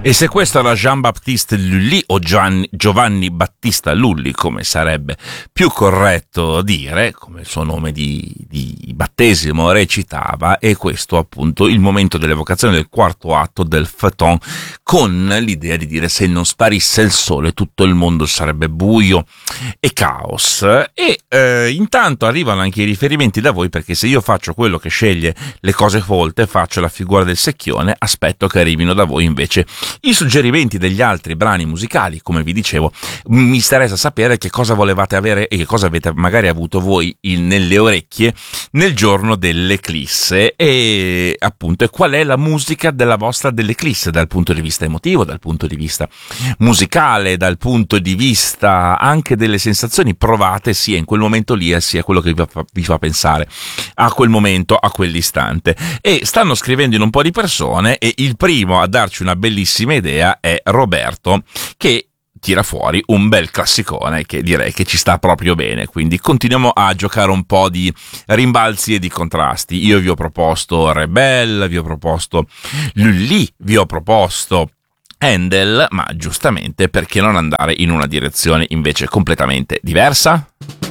E se questo era Jean-Baptiste Lully o Giovanni Battista Lully, come sarebbe più corretto dire, come il suo nome di battesimo recitava, e questo appunto il momento dell'evocazione del quarto atto del feuilleton, con l'idea di dire: se non sparisse il sole tutto il mondo sarebbe buio e caos. E intanto arrivano anche i riferimenti da voi, perché se io faccio quello che sceglie le cose folte, faccio la figura del secchione, aspetto che arrivino da voi invece i suggerimenti degli altri brani musicali. Come vi dicevo, mi interessa sapere che cosa volevate avere e che cosa avete magari avuto voi nelle orecchie nel giorno dell'eclisse, e appunto qual è la musica della vostra dell'eclisse dal punto di vista emotivo, dal punto di vista musicale, dal punto di vista anche delle sensazioni provate sia in quel momento lì sia quello che vi fa pensare a quel momento, a quell'istante. E stanno scrivendo in un po' di persone, e il primo a darci una bellissima idea è Roberto, che tira fuori un bel classicone che direi che ci sta proprio bene. Quindi continuiamo a giocare un po' di rimbalzi e di contrasti. Io vi ho proposto Rebel, vi ho proposto Lully, vi ho proposto Handel, ma giustamente perché non andare in una direzione invece completamente diversa?